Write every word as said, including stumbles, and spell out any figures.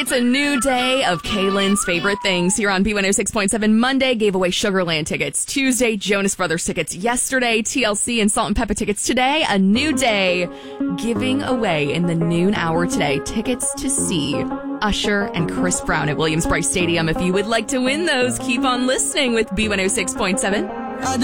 It's a new day of Kaylin's favorite things here on B one oh six point seven. Monday gave away Sugarland tickets. Tuesday, Jonas Brothers tickets. Yesterday, T L C and Salt and Pepper tickets. Today, a new day giving away in the noon hour today tickets to see Usher and Chris Brown at Williams-Brice Stadium. If you would like to win those, keep on listening with B one oh six point seven.